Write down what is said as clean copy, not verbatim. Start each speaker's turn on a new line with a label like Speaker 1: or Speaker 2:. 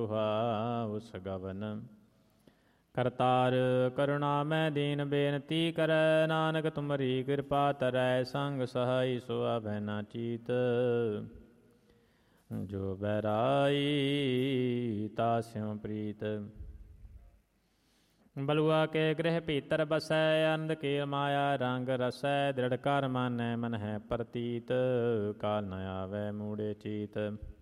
Speaker 1: ਸੋਹਾ ਉਸ ਗਵਨ। ਕਰਤਾਰ ਕਰੁਣਾ ਮੈਂ ਦੀਨ ਬੇਨਤੀ ਕਰੈ, ਨਾਨਕ ਤੁਮਰੀ ਕਿਰਪਾ ਤਰੈ, ਸੰਗ ਸਹਾਈ ਸੋ ਆਵੈ ਨਾ ਚੀਤ। ਜੋ ਬੈਰਾਈ ਤਾਸਿਉ ਪ੍ਰੀਤ। ਬਲੁਆ ਕੇ ਗ੍ਰਹਿ ਭੀਤਰ ਬਸੈ, ਆਨੰਦ ਕੀ ਮਾਇਆ ਰੰਗ ਰਸੈ, ਦ੍ਰਿੜ ਕਰ ਮਾਨੈ ਮਨ ਹੈ ਪ੍ਰਤੀਤ, ਕਾਲ ਨ ਆਵੈ ਮੂੜੇ ਚੀਤ।